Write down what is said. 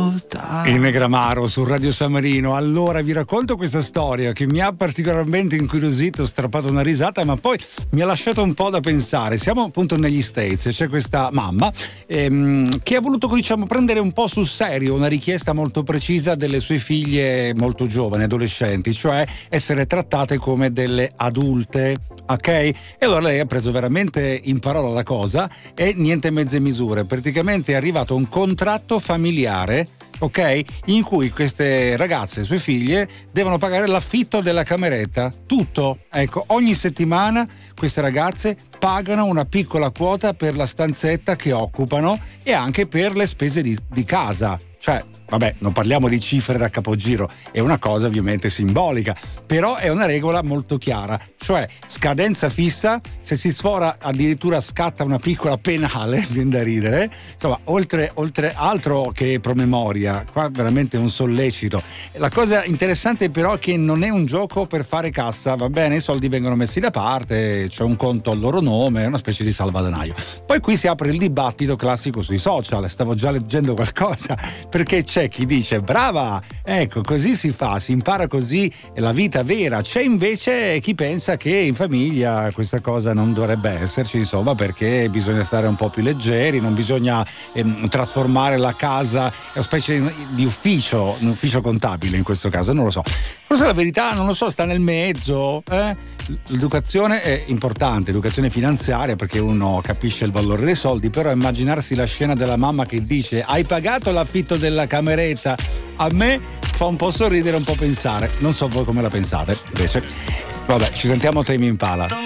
Il Negramaro su Radio San Marino. Allora vi racconto questa storia che mi ha particolarmente incuriosito, strappato una risata, ma poi mi ha lasciato un po' da pensare. Siamo appunto negli States e c'è questa mamma che ha voluto, diciamo, prendere un po' sul serio una richiesta molto precisa delle sue figlie molto giovani, adolescenti, cioè essere trattate come delle adulte. Ok? E allora lei ha preso veramente in parola la cosa e niente mezze misure. Praticamente è arrivato un contratto familiare, ok? In cui queste ragazze, sue figlie, devono pagare l'affitto della cameretta. Tutto. Ecco, ogni settimana queste ragazze pagano una piccola quota per la stanzetta che occupano e anche per le spese di casa. Cioè, vabbè, non parliamo di cifre da capogiro, è una cosa ovviamente simbolica, però è una regola molto chiara, cioè scadenza fissa, se si sfora addirittura scatta una piccola penale, viene da ridere, insomma, oltre altro che promemoria, qua veramente un sollecito. La cosa interessante però è che non è un gioco per fare cassa, va bene, i soldi vengono messi da parte, c'è un conto al loro nome, è una specie di salvadanaio. Poi qui si apre il dibattito classico sui social, stavo già leggendo qualcosa, perché c'è chi dice brava, ecco, così si fa, si impara così, è la vita vera. C'è invece chi pensa che in famiglia questa cosa non dovrebbe esserci, insomma, perché bisogna stare un po' più leggeri, non bisogna trasformare la casa in una specie di ufficio, un ufficio contabile in questo caso, non lo so. Forse la verità, non lo so, sta nel mezzo. L'educazione è importante, educazione finanziaria, perché uno capisce il valore dei soldi, però immaginarsi la scena della mamma che dice hai pagato l'affitto della cameretta, a me fa un po' sorridere, un po' pensare. Non so voi come la pensate, invece. Vabbè, ci sentiamo a Tame Impala.